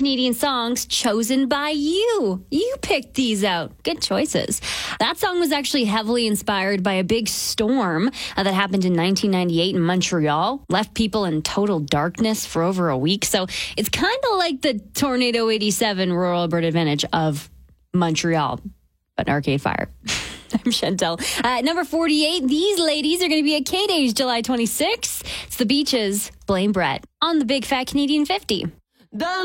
Canadian songs chosen by you. You picked these out. Good choices. That song was actually heavily inspired by a big storm that happened in 1998 in Montreal. Left people in total darkness for over a week. So it's kind of like the Tornado 87 Rural Alberta Advantage of Montreal, but Arcade Fire. I'm Chantel. Number 48, these ladies are going to be at K-Days July 26th. It's the Beaches, Blame Brett, on the Big Fat Canadian 50.